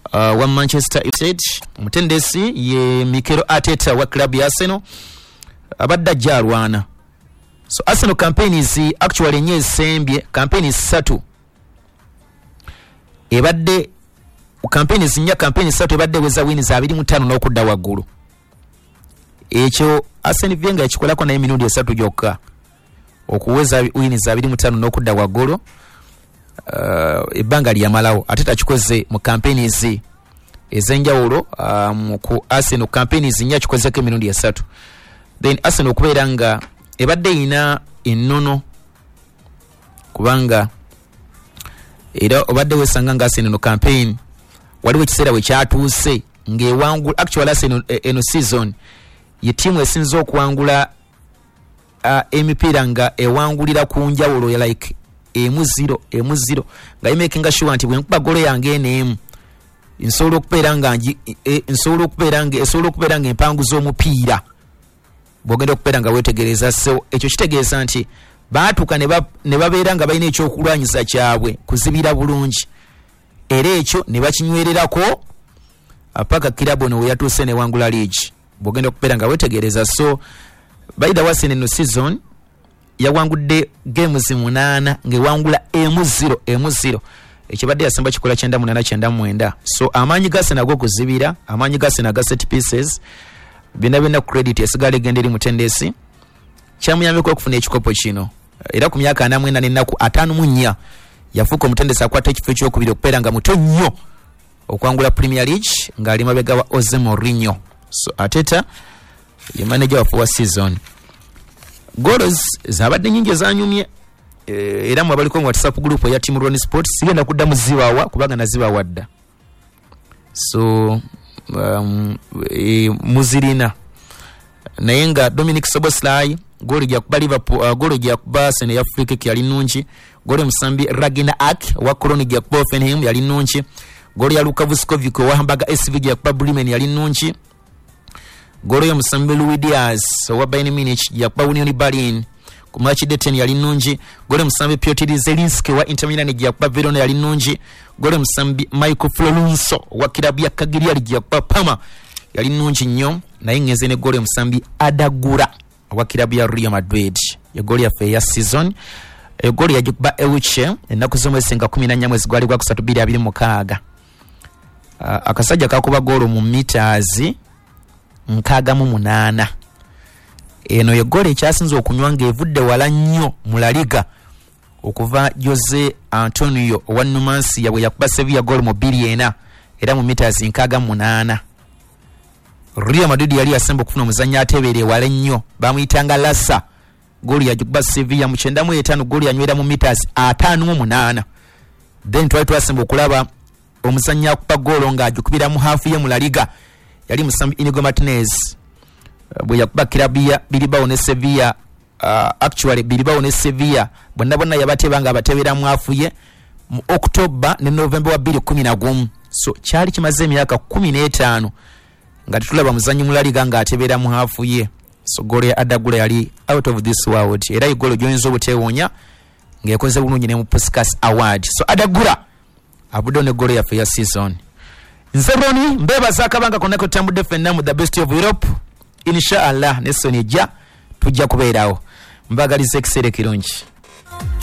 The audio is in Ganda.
wa Manchester United. Mutendesi ye Mikel Arteta wa club ya Arsenal abadda jarwana. So Arsenal campaigns actually nye sembye campaigns 3 ebadde campaigns nya campaigns 3 ebadde weza wins 25 n'okudda waggulu. Ekyo Arsene Wenger yakikolako naye emirundi 3 gyokka okuweza wins 25 n'okudda waggulu. Ebbanga lyamalawo ate takikoze mu campaigns ezenjawulo ku Arsenal campaigns nya kikozeko emirundi 3. Then Arsenal okubeera nga ebadde ina ennono kubanga era obadde wesanga nga Arsenal no campaign waliwo ekiseera we kyatuuse ng'ewangula actually Arsenal eno season ye tiimu esinza okuwangula emipiira nga ewangulira ku njawulo ya like emu0 nga imakinga sure nti bwenkuba golo yange enemu nsobola okubeera nga empangu z'omupiira bwogenda okubeera nga wetegereza. So ekyo kitegeeza nti baatuuka ne babeera nga balina ekyokulwanyisa kyabwe kuzibira bulungi era ekyo ne bakinywererako paka kirabo ne weyatuuse ne wangula league bwogenda okubeera nga wetegereza. So by the way eno season yawangudde games 8 ngewangula emu0 ekibadde yasemba kikola 98-99. So amaanyi gase nago kuzibira amaanyi gase naga set pieces bina credit esigala egenda eri Mutendesi kyamuyambeko okufuna ekikopo kino era ku myaka 4 n'ennaku 54 yafuuka Mutendesi akwata ekifo ky'okubiri okubeera nga muto nnyo okwangula Premier League ng'ali mabega wa Jose Mourinho. So Arteta ye manager wa season. Goals zabadde nyingi zanyumye era mu abaliko mu WhatsApp group ya Team Run Sports sigenda kudda muzibawa kubanga nazibawa dda. So muzirina naye nga Dominic Soboslai goli gya kuba Liverpool goli gya kuba Arsenal ya Africa yali nungi. Goli musambi Ragina Ak wa Cologne gya kuba Hoffenheim yali nungi. Goli ya Luka Vuskovic wa Hamburger SV gya kuba Bremen yali nungi. Golo ya musambi Luis Diaz wa Bayern Munich ya kuba Union Berlin ku match de 10 yali nungi. Golo musambi Piotr Zelinski wa Inter Milan ya kuba Verona yali nungi. Golo musambi Michael Florenzo wa kilabu ya Cagliari ya kuba Parma yali nungi nnyo. Naye ngeze ne golo musambi Adagura wa kilabu ya Real Madrid ya golo ya ya season. Golo ya kuba Elche ennaku z'omwezi nga 14 mwezi gwali gwa 3-26. Akasajja kakuba golo mu meters 68. Eno ye goli ekyasinze okunywa ng'evudde wala nnyo mu La Liga okuva Jose Antonio wa Numancia bwe yakuba Sevilla goli mu 2-4 era mu meters 68. Real Madrid yali yasemba okufuna omuzannyo ateebereye wala nnyo bamuyitanga Lassa goli yakuba Sevilla mu 95 goli yanywera mu meters 58. Then twasemba okulaba omuzannyo akuba golo ng'agikubira mu hafu ye mu La Liga yali musambi Inigo Martinez bwe yakuba kirabia Bilbao ne Sevilla. Actually Bilbao ne Sevilla bonna yabatebanga abatebera mu afuye mu October ne November wa 2011. So kyali kimaze emyaka 15 nga tutulaba muzanyi mu La Liga nga atebera mu afuye. So golo ya Adagula yali out of this world era igolo joyinza obutewonya ng'ekoze bulungi ne mu Puskas Award. So Adagula abudo ne golo ya season. Nzeroni mbebaza akabanga konako tambudde fenna mu the best of Europe inshallah nesoni ejja tujja kubeerawo mbagaliza ekiseera kirungi.